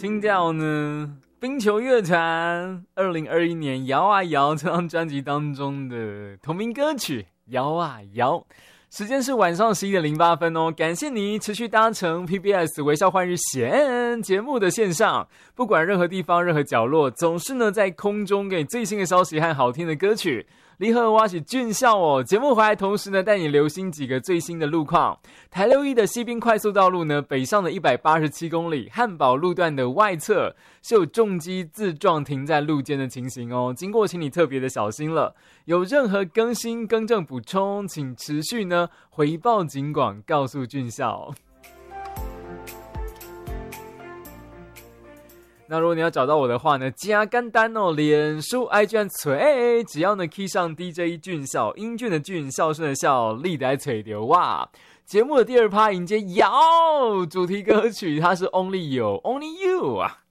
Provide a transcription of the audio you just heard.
听到呢冰球乐团2021年摇啊摇这张专辑当中的同名歌曲摇啊摇。时间是晚上11点08分哦，感谢你持续搭乘 PBS 微笑换日线节目的线上，不管任何地方任何角落，总是呢在空中给最新的消息和好听的歌曲。你好，我是俊孝哦。节目回来同时呢，带你留心几个最新的路况。台6E的西滨快速道路呢，北上的187公里，汉宝路段的外侧是有重机自撞停在路肩的情形哦，经过请你特别的小心了。有任何更新、更正、补充，请持续呢回报警广，告诉俊孝。那如果你要找到我的话呢，加简单哦，脸书 IG 找，只要呢 key 上 DJ 俊孝，英俊的俊，孝顺的孝，力来找到哇。节目的第2趴迎接摇主题歌曲，它是 Only You Only You 啊。